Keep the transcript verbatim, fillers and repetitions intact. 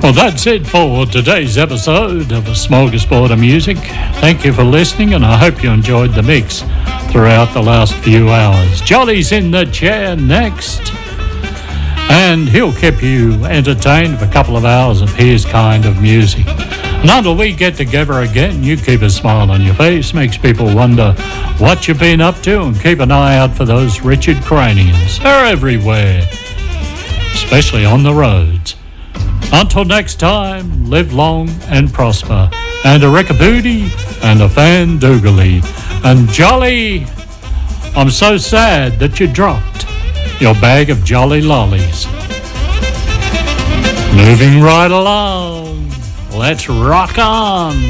Well, that's it for today's episode of A Smorgasbord of Music. Thank you for listening, and I hope you enjoyed the mix throughout the last few hours. Jolly's in the chair next, and he'll keep you entertained for a couple of hours of his kind of music. And until we get together again, you keep a smile on your face, makes people wonder what you've been up to, and keep an eye out for those Richard Cranians. They're everywhere, especially on the roads. Until next time, live long and prosper. And a rickaboody and a fan doogly. And Jolly, I'm so sad that you dropped your bag of jolly lollies. Moving right along, let's rock on.